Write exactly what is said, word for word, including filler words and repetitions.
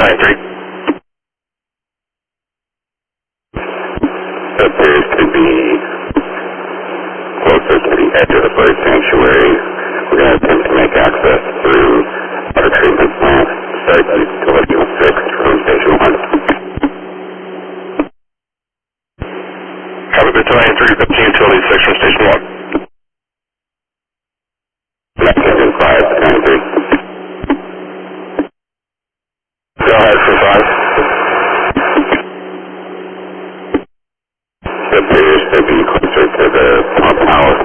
nine three. Appears to be closer to the edge of the bird sanctuary. We're going to attempt to make access through our treatment plant, site utility six from station one. Copy, battalion three fifteen, utility six from station one. Next engine five, nine three. Go ahead for five. Appears to be closer to the pump house